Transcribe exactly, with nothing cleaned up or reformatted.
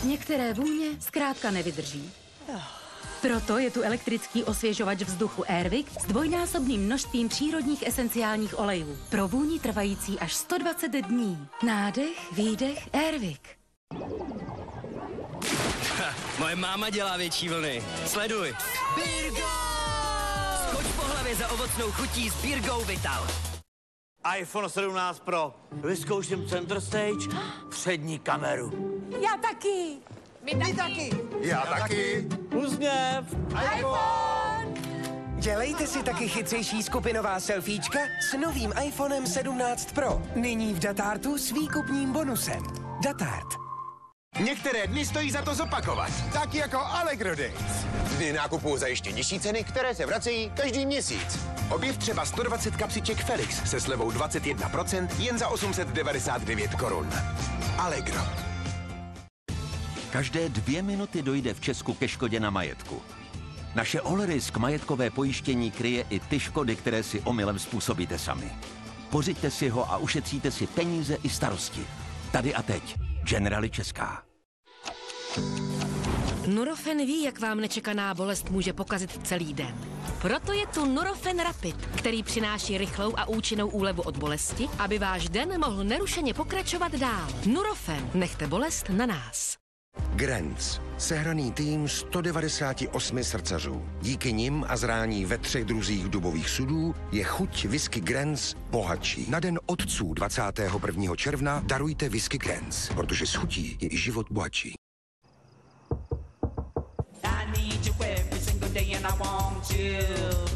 Některé vůně zkrátka nevydrží. Proto je tu elektrický osvěžovač vzduchu Airwick s dvojnásobným množstvím přírodních esenciálních olejů. Pro vůni trvající až sto dvacet dní. Nádech, výdech, Airwick. Ha, moje máma dělá větší vlny. Sleduj. Birgo! Skoč po hlavě za ovocnou chutí s Birgou Vital. iPhone sedmnáct Pro. Vyzkouším center stage, přední kameru. Já taky. My taky. taky. Já taky. Úsměv. iPhone! Dělejte si taky chytřejší skupinová selfiečka s novým iPhonem sedmnáct Pro. Nyní v Datartu s výkupním bonusem. Datart. Některé dny stojí za to zopakovat. Tak jako Allegro Days. Dny nákupu za ještě nižší ceny, které se vracejí každý měsíc. Objev třeba sto dvacet kapsiček Felix se slevou dvacet jedna procent jen za osm set devadesát devět korun. Allegro. Každé dvě minuty dojde v Česku ke škodě na majetku. Naše Allrisk majetkové pojištění kryje i ty škody, které si omylem způsobíte sami. Pořiďte si ho a ušetříte si peníze i starosti. Tady a teď. Generali Česká. Nurofen ví, jak vám nečekaná bolest může pokazit celý den. Proto je tu Nurofen Rapid, který přináší rychlou a účinnou úlevu od bolesti, aby váš den mohl nerušeně pokračovat dál. Nurofen, nechte bolest na nás. Grenz. Sehraný tým sto devadesát osm srdcařů. Díky nim a zrání ve třech druzích dubových sudů je chuť whisky Grenz bohatší. Na den otců dvacátého prvního června darujte whisky Grenz, protože s chutí je i život bohatší. I need you every single day and I want you.